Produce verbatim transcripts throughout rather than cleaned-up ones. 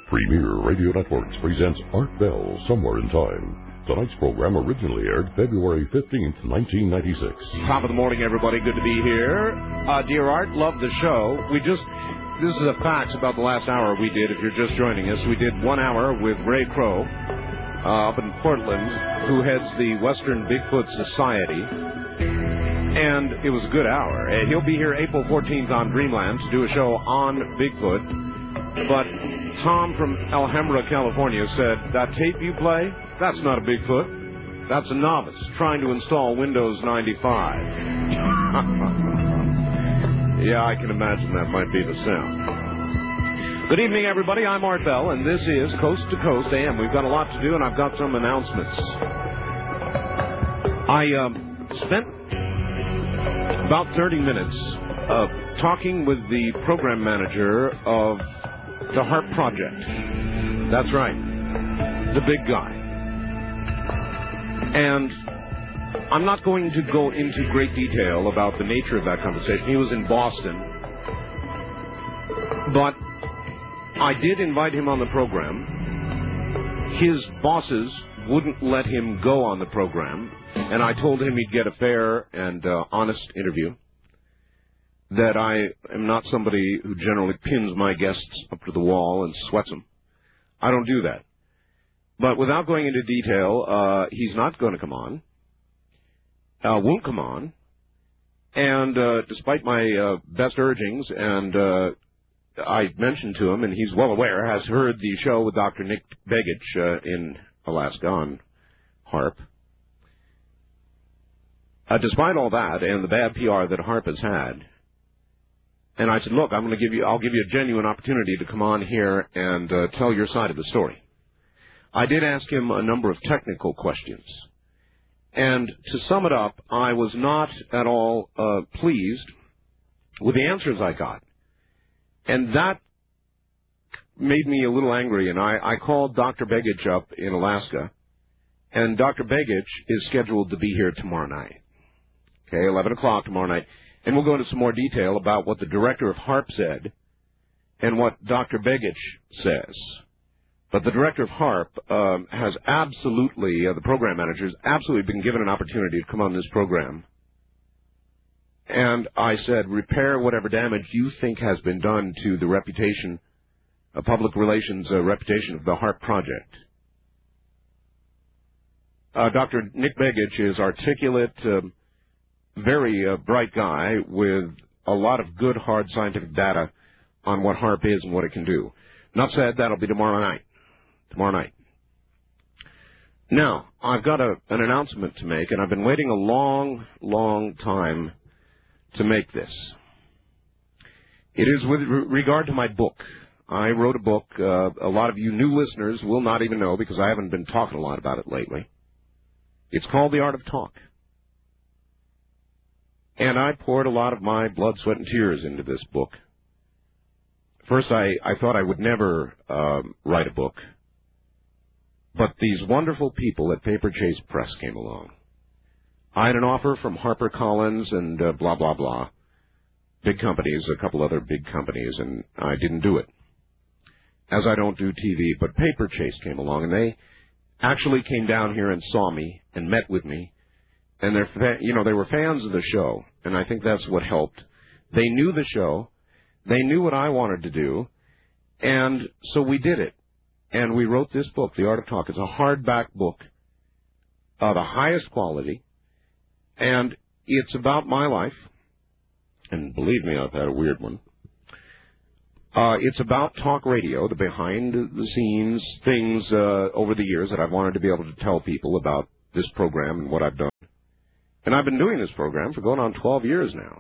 Premier Radio Networks presents Art Bell, Somewhere in Time. Tonight's program originally aired February fifteenth, nineteen ninety-six. Top of the morning, everybody. Good to be here. Uh, dear Art, love the show. We just, this is a fact about the last hour we did, if you're just joining us. We did one hour with Ray Crow uh, up in Portland, who heads the Western Bigfoot Society. And it was a good hour. Uh, he'll be here April fourteenth on Dreamland to do a show on Bigfoot. But Tom from Alhambra, California said, that tape you play, that's not a Bigfoot. That's a novice trying to install Windows ninety-five. Yeah, I can imagine that might be the sound. Good evening, everybody. I'm Art Bell, and this is Coast to Coast A M. We've got a lot to do, and I've got some announcements. I um, spent about thirty minutes uh, talking with the program manager of the HAARP Project. That's right. The big guy. And I'm not going to go into great detail about the nature of that conversation. He was in Boston. But I did invite him on the program. His bosses wouldn't let him go on the program. And I told him he'd get a fair and uh, honest interview. That I am not somebody who generally pins my guests up to the wall and sweats them. I don't do that. But without going into detail, uh, he's not going to come on, uh, won't come on, and uh, despite my uh, best urgings, and uh, I mentioned to him, and he's well aware, has heard the show with Doctor Nick Begich uh, in Alaska on HAARP. Uh, despite all that and the bad P R that HAARP has had, and I said, look, I'm going to give you, I'll give you a genuine opportunity to come on here and uh, tell your side of the story. I did ask him a number of technical questions. And to sum it up, I was not at all uh, pleased with the answers I got. And that made me a little angry, and I, I called Doctor Begich up in Alaska. And Doctor Begich is scheduled to be here tomorrow night. Okay, eleven o'clock tomorrow night. And we'll go into some more detail about what the director of HAARP said and what Doctor Begich says. But the director of HAARP um, has absolutely, uh, the program manager has absolutely been given an opportunity to come on this program. And I said, repair whatever damage you think has been done to the reputation, uh, public relations uh, reputation of the HAARP project. Uh, Doctor Nick Begich is articulate, um, very uh, bright guy with a lot of good, hard scientific data on what HAARP is and what it can do. Enough said, that'll be tomorrow night. Tomorrow night. Now, I've got a, an announcement to make, and I've been waiting a long, long time to make this. It is with re- regard to my book. I wrote a book. Uh, a lot of you new listeners will not even know because I haven't been talking a lot about it lately. It's called The Art of Talk. And I poured a lot of my blood, sweat, and tears into this book. First, I, I thought I would never um, write a book. But these wonderful people at Paper Chase Press came along. I had an offer from HarperCollins and uh, blah, blah, blah. Big companies, a couple other big companies, and I didn't do it. As I don't do T V, but Paper Chase came along, and they actually came down here and saw me and met with me. And they're, fa- you know, they were fans of the show, and I think that's what helped. They knew the show. They knew what I wanted to do, and so we did it. And we wrote this book, The Art of Talk. It's a hardback book of the highest quality, and it's about my life. And believe me, I've had a weird one. Uh, it's about talk radio, the behind-the-scenes things uh, over the years that I've wanted to be able to tell people about this program and what I've done. And I've been doing this program for going on twelve years now,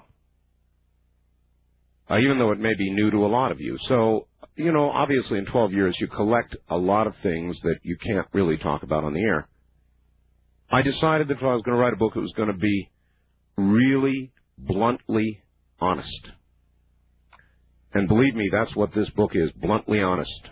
uh, even though it may be new to a lot of you. So, you know, obviously in twelve years you collect a lot of things that you can't really talk about on the air. I decided that if I was going to write a book, it was going to be really bluntly honest. And believe me, that's what this book is, bluntly honest.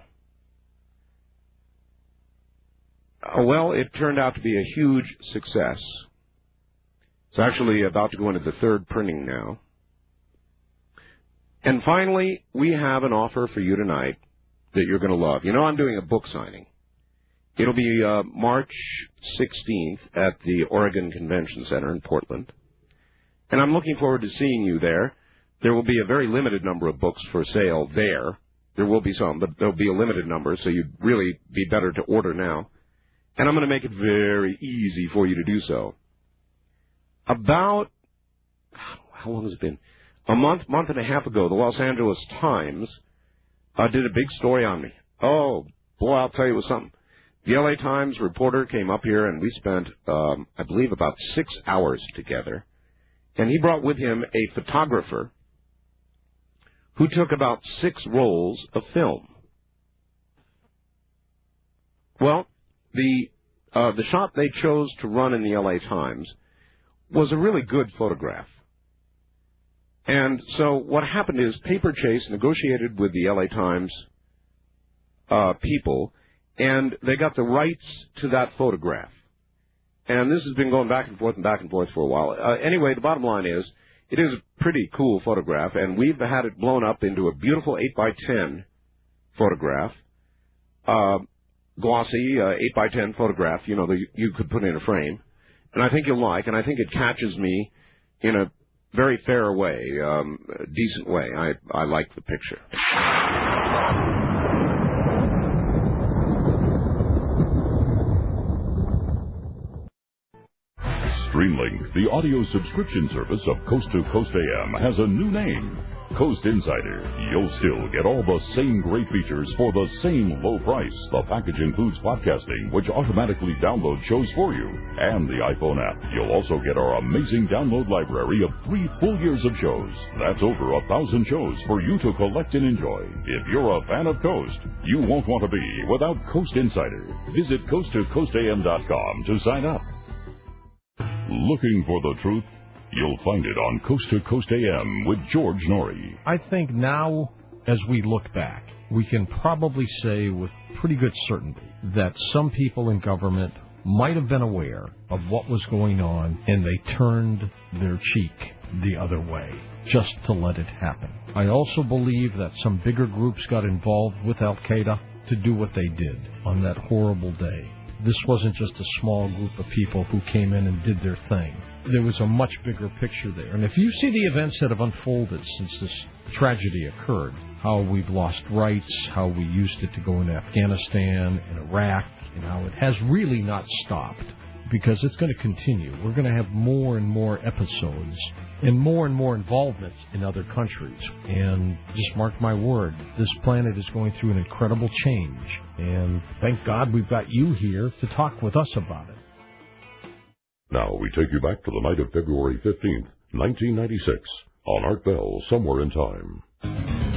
Uh, well, it turned out to be a huge success. It's actually about to go into the third printing now. And finally, we have an offer for you tonight that you're going to love. You know, I'm doing a book signing. It'll be uh, March sixteenth at the Oregon Convention Center in Portland. And I'm looking forward to seeing you there. There will be a very limited number of books for sale there. There will be some, but there will be a limited number, so you'd really be better to order now. And I'm going to make it very easy for you to do so. About, how long has it been? A month, month and a half ago, the Los Angeles Times uh, did a big story on me. Oh, boy, I'll tell you it was something. The L A Times reporter came up here, and we spent, um, I believe, about six hours together. And he brought with him a photographer who took about six rolls of film. Well, the uh, the shot they chose to run in the L A Times was a really good photograph. And so what happened is Paper Chase negotiated with the L A Times uh, people, and they got the rights to that photograph. And this has been going back and forth and back and forth for a while. Uh, anyway, the bottom line is, it is a pretty cool photograph, and we've had it blown up into a beautiful eight by ten photograph, uh, glossy uh, eight by ten photograph, you know, that you could put in a frame. And I think you'll like, and I think it catches me in a very fair way, um, a decent way. I, I like the picture. Streamlink, the audio subscription service of Coast to Coast A M, has a new name, Coast Insider. You'll still get all the same great features for the same low price. The package includes podcasting, which automatically downloads shows for you, and the iPhone app. You'll also get our amazing download library of three full years of shows. That's over a thousand shows for you to collect and enjoy. If you're a fan of Coast, you won't want to be without Coast Insider. Visit coast to coast a m dot com to sign up. Looking for the truth? You'll find it on Coast to Coast A M with George Norrie. I think now, as we look back, we can probably say with pretty good certainty that some people in government might have been aware of what was going on, and they turned their cheek the other way just to let it happen. I also believe that some bigger groups got involved with Al-Qaeda to do what they did on that horrible day. This wasn't just a small group of people who came in and did their thing. There was a much bigger picture there. And if you see the events that have unfolded since this tragedy occurred, how we've lost rights, how we used it to go into Afghanistan and Iraq, and how it has really not stopped, because it's going to continue. We're going to have more and more episodes and more and more involvement in other countries. And just mark my word, this planet is going through an incredible change. And thank God we've got you here to talk with us about it. Now we take you back to the night of February fifteenth, nineteen ninety-six, on Art Bell, Somewhere in Time.